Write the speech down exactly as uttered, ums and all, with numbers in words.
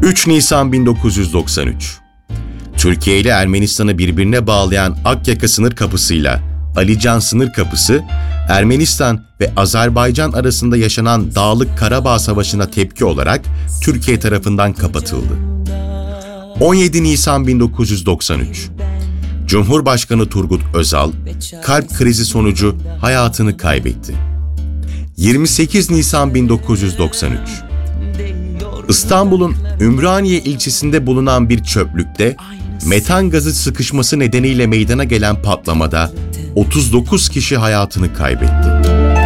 üç Nisan bin dokuz yüz doksan üç. Türkiye ile Ermenistan'ı birbirine bağlayan Akyaka sınır kapısıyla Alican sınır kapısı, Ermenistan ve Azerbaycan arasında yaşanan Dağlık Karabağ Savaşı'na tepki olarak Türkiye tarafından kapatıldı. on yedi Nisan bin dokuz yüz doksan üç. Cumhurbaşkanı Turgut Özal, kalp krizi sonucu hayatını kaybetti. yirmi sekiz Nisan bin dokuz yüz doksan üç. İstanbul'un Ümraniye ilçesinde bulunan bir çöplükte metan gazı sıkışması nedeniyle meydana gelen patlamada otuz dokuz kişi hayatını kaybetti.